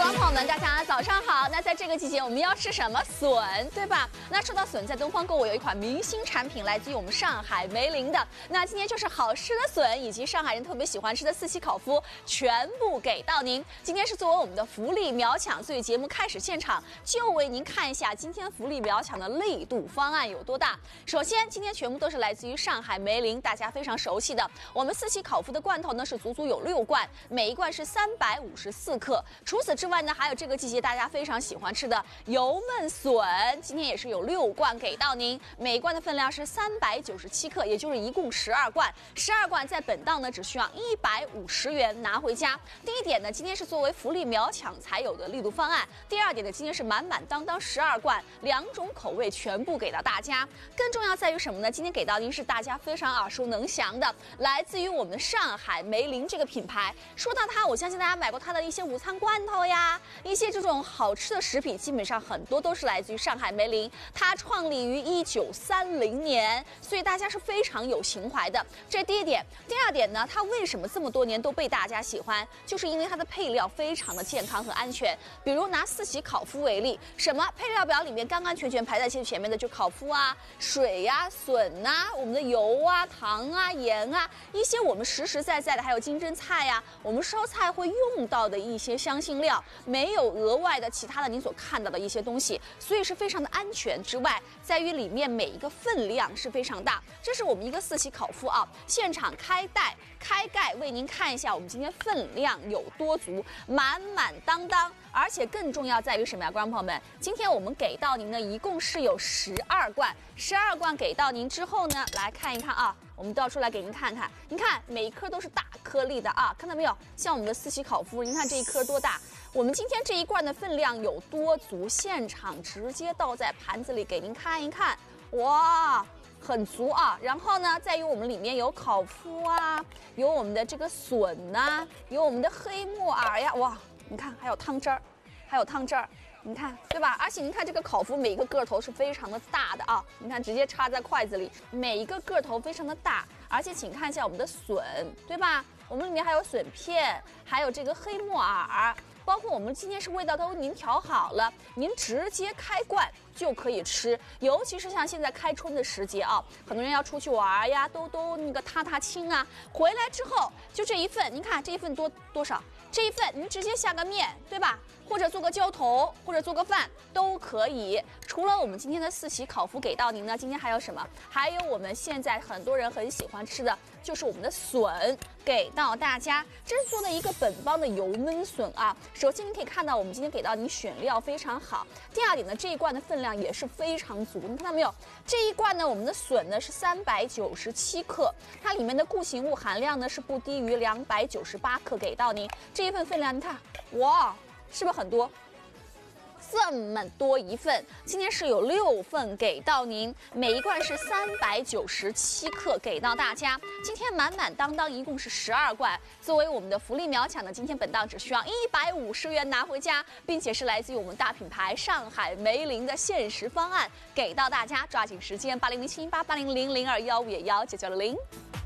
观众朋友们，大家早上好。那在这个季节，我们要吃什么？笋，对吧？那说到笋，在东方购物有一款明星产品，来自于我们上海梅林的。那今天就是好吃的笋，以及上海人特别喜欢吃的四喜烤麸，全部给到您。今天是作为我们的福利秒抢，所以节目开始现场就为您看一下今天福利秒抢的力度方案有多大。首先，今天全部都是来自于上海梅林，大家非常熟悉的。我们四喜烤麸的罐头呢是足足有6罐，每一罐是354克。除此之外呢，还有这个季节大家非常喜欢吃的油焖笋，今天也是有6罐给到您，每一罐的分量是397克，也就是一共12罐。12罐在本档呢只需要150元拿回家。第一点呢，今天是作为福利秒抢才有的力度方案。第二点呢，今天是满满当当12罐，2种口味全部给到大家。更重要在于什么呢？今天给到您是大家非常耳熟能详的，来自于我们的上海梅林这个品牌。说到它，我相信大家买过它的一些午餐罐头呀，一些这种好吃的食品，基本上很多都是来自于上海梅林。它创立于1930年，所以大家是非常有情怀的。这是第一点。第二点呢，它为什么这么多年都被大家喜欢？就是因为它的配料非常的健康和安全。比如拿四喜烤麸为例，什么配料表里面干全排在前面的就烤麸啊、水呀、笋啊、我们的油啊、糖啊、盐啊，一些我们实实在在的，还有金针菜呀，我们烧菜会用到的一些香辛料，没有额外的其他的您所看到的一些东西，所以是非常的安全。之外，在于里面每一个分量是非常大。这是我们一个四喜烤麸啊，现场开盖为您看一下我们今天分量有多足，满满当当。而且更重要在于什么呀，观众朋友们？今天我们给到您呢，一共是有12罐，12罐给到您之后呢，来看一看啊，我们倒出来给您看看，您看每一颗都是大颗粒的啊，看到没有？像我们的四喜烤麸，您看这一颗多大？我们今天这一罐的分量有多足？现场直接倒在盘子里给您看一看，哇！很足啊，然后呢，在于我们里面有烤麸啊，有我们的这个笋呐，有我们的黑木耳呀，哇，你看还有汤汁儿，你看对吧？而且您看这个烤麸每一个个头是非常的大的啊，你看直接插在筷子里，每一个个头非常的大，而且请看一下我们的笋，对吧？我们里面还有笋片，还有这个黑木耳。包括我们今天是味道都为您调好了，您直接开罐就可以吃。尤其是像现在开春的时节啊，很多人要出去玩呀，都那个踏青啊，回来之后就这一份，您看这一份多少？这一份您直接下个面，对吧？或者做个浇头，或者做个饭都可以。除了我们今天的四喜烤麸给到您呢，今天还有什么？还有我们现在很多人很喜欢吃的，就是我们的笋给到大家。这是做的一个本帮的油焖笋啊。首先您可以看到，我们今天给到您选料非常好。第二点呢，这一罐的分量也是非常足，你看到没有？这一罐呢，我们的笋呢是397克，它里面的固形物含量呢是不低于298克给到您。这一份分量，你看，哇！是不是很多？这么多一份，今天是有6份给到您，每一罐是397克给到大家。今天满满当当一共是12罐，作为我们的福利秒抢呢，今天本档只需要150元拿回家，并且是来自于我们大品牌上海梅林的限时方案给到大家，抓紧时间80071880000215也1990。